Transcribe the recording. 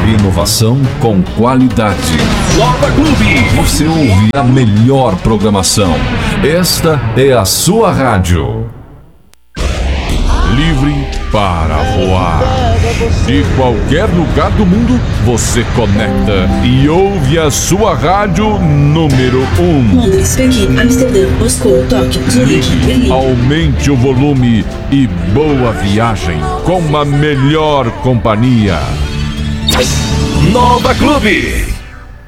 Inovação com qualidade. Nova Clube. Você ouve a melhor programação. Esta é a sua rádio. Livre para voar. De qualquer lugar do mundo, você conecta e ouve a sua rádio número 1. Londres, Pequim, Amsterdã, Moscou, Tóquio, Zurique, Berlim. Aumente o volume e boa viagem com a melhor companhia. Nova Clube.